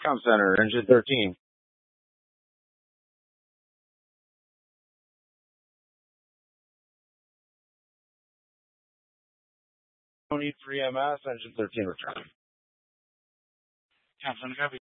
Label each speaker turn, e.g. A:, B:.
A: Com Center, engine 13. Tony 3MS, engine 13 return.
B: Com Center, copy.